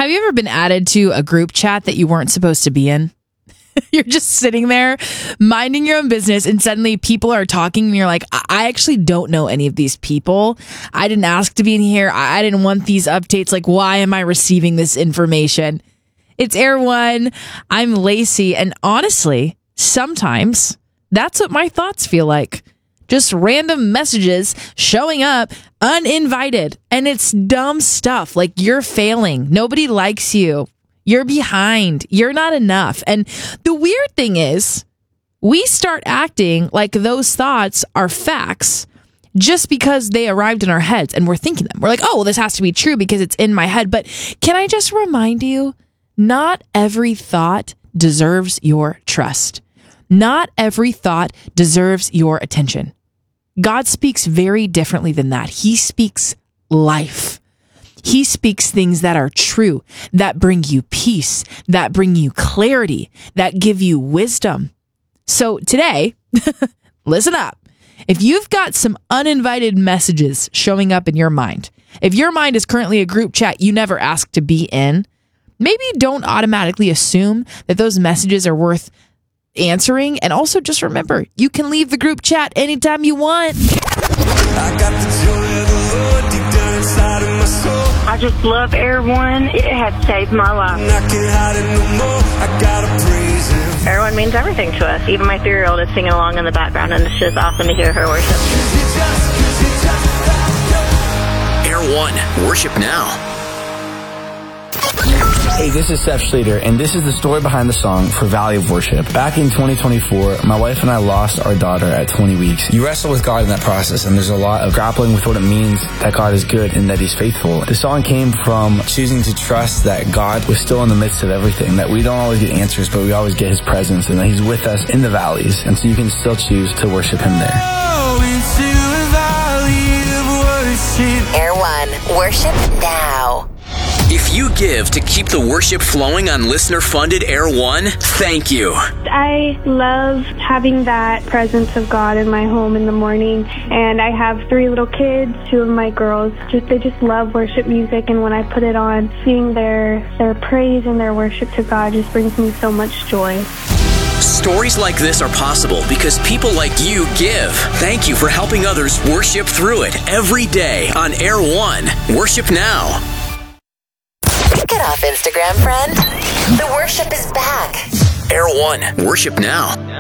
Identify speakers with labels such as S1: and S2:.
S1: Have you ever been added to a group chat that you weren't supposed to be in? You're just sitting there minding your own business and suddenly people are talking and you're like, I actually don't know any of these people. I didn't ask to be in here. I didn't want these updates. Like, why am I receiving this information? It's Air One. I'm Lacey. And honestly, sometimes that's what my thoughts feel like. Just random messages showing up uninvited. And it's dumb stuff like you're failing. Nobody likes you. You're behind. You're not enough. And the weird thing is, we start acting like those thoughts are facts just because they arrived in our heads and we're thinking them. We're like, oh, well, this has to be true because it's in my head. But can I just remind you, not every thought deserves your trust. Not every thought deserves your attention. God speaks very differently than that. He speaks life. He speaks things that are true, that bring you peace, that bring you clarity, that give you wisdom. So today, listen up. If you've got some uninvited messages showing up in your mind, if your mind is currently a group chat you never asked to be in, maybe don't automatically assume that those messages are worth answering. And also just remember, you can leave the group chat anytime you want.
S2: I got the joy of the Lord deep down inside of my soul.
S3: I just love Air One. It has saved my life.
S2: I can't hide it no more. I gotta praise Him.
S3: Air One means everything to us. Even my 3-year-old is singing along in the background, and it's just awesome to hear her worship.
S4: Air One, worship now.
S5: Hey, this is Seth Schrader, and this is the story behind the song for Valley of Worship. Back in 2024, my wife and I lost our daughter at 20 weeks. You wrestle with God in that process, and there's a lot of grappling with what it means that God is good and that He's faithful. The song came from choosing to trust that God was still in the midst of everything, that we don't always get answers, but we always get His presence, and that He's with us in the valleys, and so you can still choose to worship Him there.
S6: Air One, worship now.
S4: If you give to keep the worship flowing on listener-funded Air One, thank you.
S7: I love having that presence of God in my home in the morning, and I have 3 little kids. 2 of my girls, they just love worship music, and when I put it on, seeing their praise and their worship to God just brings me so much joy.
S4: Stories like this are possible because people like you give. Thank you for helping others worship through it every day on Air One. Worship now.
S6: Get off Instagram, friend. The worship is back.
S4: Air One, worship now.